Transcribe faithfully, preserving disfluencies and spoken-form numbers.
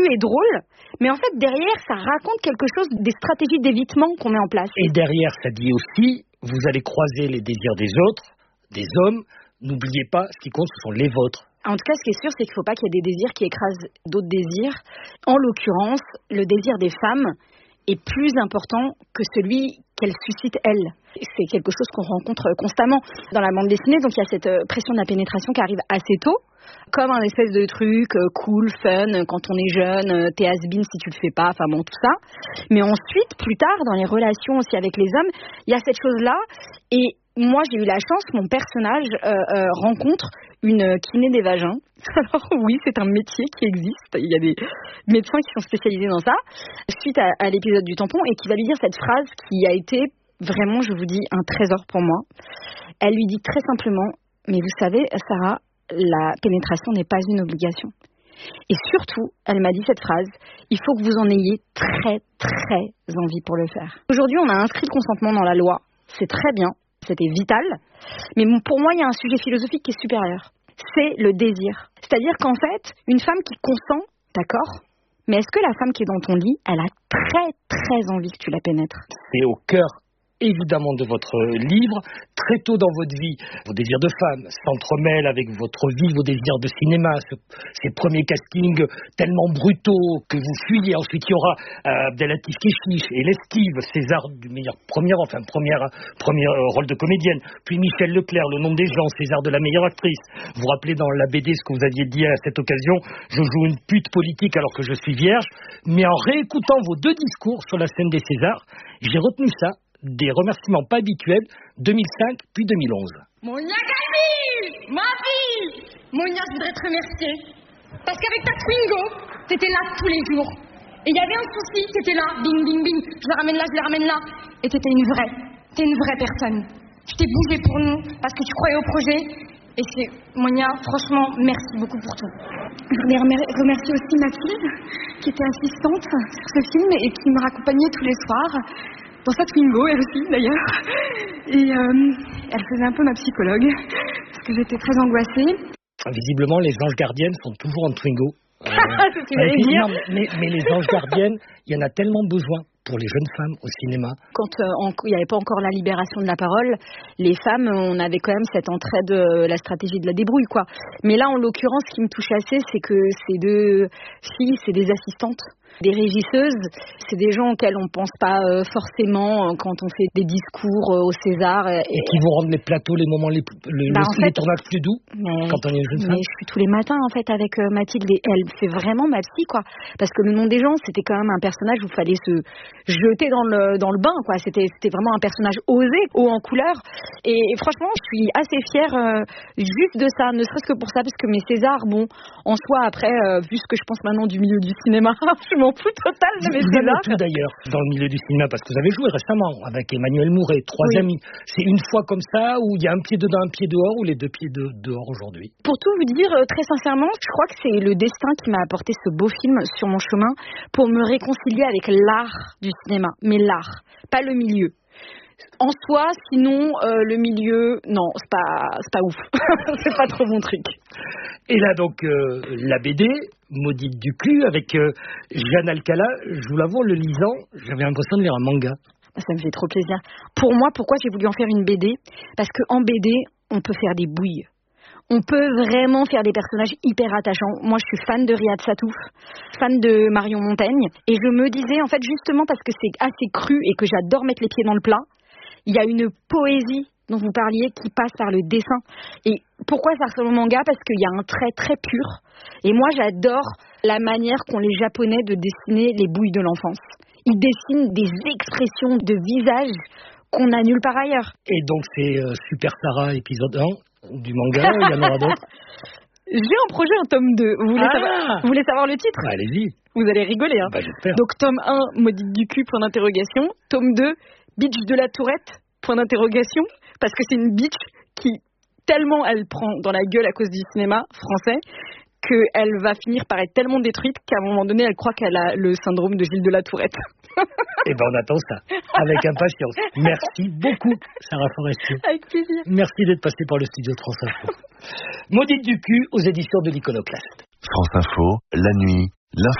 farfelu et drôle, mais en fait, derrière, ça raconte quelque chose des stratégies d'évitement qu'on met en place. Et derrière, ça dit aussi, vous allez croiser les désirs des autres, des hommes, n'oubliez pas, ce qui compte, ce sont les vôtres. En tout cas, ce qui est sûr, c'est qu'il ne faut pas qu'il y ait des désirs qui écrasent d'autres désirs. En l'occurrence, le désir des femmes est plus important que celui qu'elles suscitent elles. C'est quelque chose qu'on rencontre constamment dans la bande dessinée. Donc il y a cette pression de la pénétration qui arrive assez tôt, comme un espèce de truc cool, fun, quand on est jeune, t'es has-been si tu le fais pas, enfin bon, tout ça. Mais ensuite, plus tard, dans les relations aussi avec les hommes, il y a cette chose-là. Et moi, j'ai eu la chance, mon personnage euh, euh, rencontre une kiné des vagins. Alors oui, c'est un métier qui existe. Il y a des médecins qui sont spécialisés dans ça, suite à, à l'épisode du tampon, et qui va lui dire cette phrase qui a été vraiment, je vous dis, un trésor pour moi. Elle lui dit très simplement, mais vous savez, Sarah, la pénétration n'est pas une obligation. Et surtout, elle m'a dit cette phrase, il faut que vous en ayez très, très envie pour le faire. Aujourd'hui, on a inscrit le consentement dans la loi. C'est très bien. C'était vital, mais pour moi, il y a un sujet philosophique qui est supérieur. C'est le désir. C'est-à-dire qu'en fait, une femme qui consent, d'accord, mais est-ce que la femme qui est dans ton lit, elle a très, très envie que tu la pénètres ? C'est au cœur, évidemment, de votre livre. Très tôt dans votre vie, vos désirs de femme s'entremêlent avec votre vie, vos désirs de cinéma, ce, ces premiers castings tellement brutaux que vous fuyez. Ensuite, il y aura euh, Abdelatif Kechiche et l'Estive, César du meilleur premier, enfin premier, premier euh, rôle de comédienne. Puis Michel Leclerc, Le Nom des gens, César de la meilleure actrice. Vous vous rappelez dans la B D ce que vous aviez dit à cette occasion, je joue une pute politique alors que je suis vierge. Mais en réécoutant vos deux discours sur la scène des Césars, j'ai retenu ça. Des remerciements pas habituels, deux mille cinq puis deux mille onze. Monia Gabi, ma vie, Monia, je voudrais te remercier. Parce qu'avec ta Twingo, t'étais là tous les jours. Et il y avait un souci, t'étais là, bing, bing, bing, je le ramène là, je le ramène là. Et t'étais une vraie, t'es une vraie personne. Tu t'es bougée pour nous, parce que tu croyais au projet. Et c'est, Monia, franchement, merci beaucoup pour tout. Je voulais remercier aussi Mathilde, qui était assistante sur ce film et qui me raccompagnait tous les soirs. Dans sa Twingo, elle aussi, d'ailleurs. Et euh, elle faisait un peu ma psychologue, parce que j'étais très angoissée. Visiblement, les anges gardiennes sont toujours en Twingo. Euh, c'est ce que j'allais dire. Mais, mais les anges gardiennes, il y en a tellement besoin pour les jeunes femmes au cinéma. Quand euh, il n'y avait pas encore la libération de la parole, les femmes, on avait quand même cette entraide, euh, la stratégie de la débrouille, quoi. Mais là, en l'occurrence, ce qui me touche assez, c'est que ces deux filles, c'est des assistantes. Des régisseuses, c'est des gens auxquels on ne pense pas euh, forcément euh, quand on fait des discours euh, au César. Et, et qui vont rendre les plateaux, les moments, les, le, bah, le, fait, les tournages plus doux mais, quand on est une jeune femme. Mais je suis tous les matins en fait avec euh, Mathilde et elle fait vraiment ma psy, quoi. Parce que Le Nom des gens, c'était quand même un personnage où il fallait se jeter dans le, dans le bain, quoi. C'était, c'était vraiment un personnage osé, haut en couleur. Et, et franchement, je suis assez fière euh, juste de ça, ne serait-ce que pour ça, parce que mes Césars, bon, en soi, après, euh, vu ce que je pense maintenant du milieu du cinéma, je m'en fous total de mes Césars. Tout d'ailleurs dans le milieu du cinéma, parce que vous avez joué récemment avec Emmanuel Mouret, Trois oui. amis. C'est une fois comme ça où il y a un pied dedans, un pied dehors, ou les deux pieds de, dehors aujourd'hui? Pour tout vous dire, euh, très sincèrement, je crois que c'est le destin qui m'a apporté ce beau film sur mon chemin pour me réconcilier avec l'art du cinéma, mais l'art, pas le milieu. En soi, sinon, euh, le milieu, non, c'est pas, c'est pas ouf. C'est pas trop mon truc. Et là, donc, euh, la B D, Maudite du cul, avec euh, Jeanne Alcala, je vous l'avoue, en le lisant, j'avais l'impression de lire un manga. Ça me fait trop plaisir. Pour moi, pourquoi j'ai voulu en faire une B D ? Parce qu'en B D, on peut faire des bouilles. On peut vraiment faire des personnages hyper attachants. Moi, je suis fan de Riyad Satouf, fan de Marion Montaigne. Et je me disais, en fait, justement parce que c'est assez cru et que j'adore mettre les pieds dans le plat, il y a une poésie dont vous parliez qui passe par le dessin. Et pourquoi ça ressemble au manga ? Parce qu'il y a un trait très pur. Et moi, j'adore la manière qu'ont les Japonais de dessiner les bouilles de l'enfance. Ils dessinent des expressions de visage qu'on n'a nulle part ailleurs. Et donc, c'est euh, Super Sarah épisode un du manga, il y en aura d'autres. J'ai en projet un tome deux. Vous voulez, ah savoir, vous voulez savoir le titre ? Bah, allez-y. Vous allez rigoler, hein. Bah, j'espère. Donc, tome un, Maudite du cul, point d'interrogation. Tome deux, Bitch de la Tourette, point d'interrogation. Parce que c'est une bitch qui, tellement elle prend dans la gueule à cause du cinéma français, qu'elle va finir par être tellement détruite qu'à un moment donné, elle croit qu'elle a le syndrome de Gilles de la Tourette. Eh ben, on attend ça, avec impatience. Merci beaucoup, Sarah Forestier. Avec plaisir. Merci d'être passée par le studio de France Info. Maudite du cul aux éditions de l'Iconoclaste. France Info, la nuit, l'info.